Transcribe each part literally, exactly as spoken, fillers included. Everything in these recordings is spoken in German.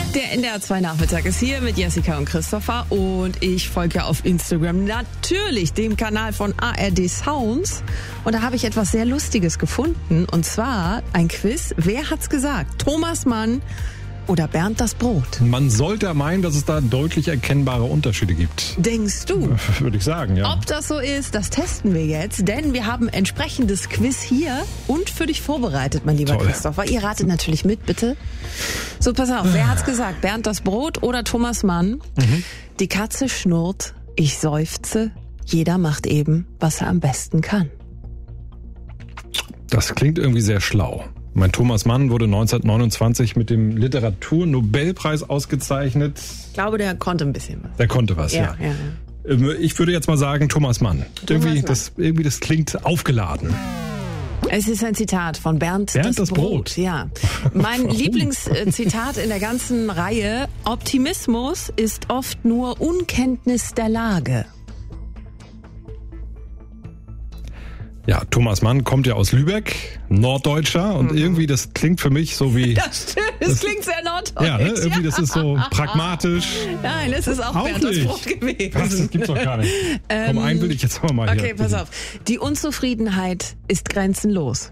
Der N D R zwei Nachmittag ist hier mit Jessica und Christopher und ich folge ja auf Instagram natürlich dem Kanal von A R D Sounds und da habe ich etwas sehr Lustiges gefunden und zwar ein Quiz. Wer hat's gesagt? Thomas Mann oder Bernd das Brot? Man sollte meinen, dass es da deutlich erkennbare Unterschiede gibt. Denkst du? Würde ich sagen, ja. Ob das so ist, das testen wir jetzt, denn wir haben entsprechendes Quiz hier und für dich vorbereitet, mein lieber Toll. Christopher. Ihr ratet natürlich mit, bitte. So, pass auf, wer hat's gesagt? Bernd das Brot oder Thomas Mann? Mhm. Die Katze schnurrt, ich seufze, jeder macht eben, was er am besten kann. Das klingt irgendwie sehr schlau. Mein Thomas Mann wurde neunzehnhundertneunundzwanzig mit dem Literaturnobelpreis ausgezeichnet. Ich glaube, der konnte ein bisschen was. Der konnte was, ja. ja. ja, ja. Ich würde jetzt mal sagen Thomas Mann. Thomas irgendwie, Mann. Das, irgendwie das klingt aufgeladen. Es ist ein Zitat von Bernd, Bernd das, das Brot. Brot. Ja. Mein Warum? Lieblingszitat in der ganzen Reihe: Optimismus ist oft nur Unkenntnis der Lage. Ja, Thomas Mann kommt ja aus Lübeck, Norddeutscher und mhm. irgendwie das klingt für mich so wie... Das stimmt, das, das klingt sehr norddeutsch. Ja, ne? Irgendwie das ist so pragmatisch. Nein, es ist auch, auch Bernd das Brot gewesen. Was, das gibt's doch gar nicht. Ähm, Komm, einen will ich jetzt aber mal Okay, hier. pass auf. Die Unzufriedenheit ist grenzenlos.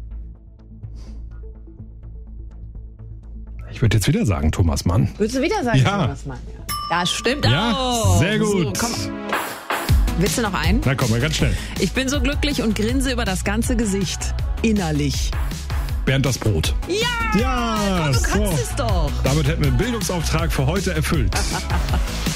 Ich würde jetzt wieder sagen Thomas Mann. Würdest du wieder sagen Ja. Thomas Mann? Ja, stimmt Ja, auch. sehr gut. So, komm. Willst du noch einen? Na komm, mal ganz schnell. Ich bin so glücklich und grinse über das ganze Gesicht. Innerlich. Bernd das Brot. Ja! Ja, Komm, du kannst so. es doch. Damit hätten wir den Bildungsauftrag für heute erfüllt.